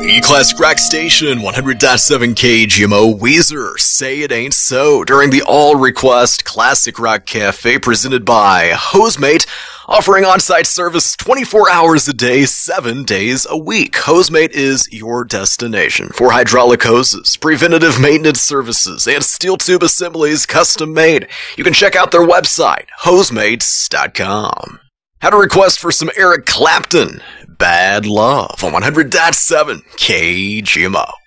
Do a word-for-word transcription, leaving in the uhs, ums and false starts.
E-Classic Rock Station, one hundred point seven K G M O, Weezer, Say It Ain't So, during the all-request Classic Rock Cafe presented by Hosemate, offering on-site service twenty-four hours a day, seven days a week. Hosemate is your destination for hydraulic hoses, preventative maintenance services, and steel tube assemblies custom made. You can check out their website, hosemates dot com. Had a request for some Eric Clapton, Bad Love, on one hundred point seven K G M O.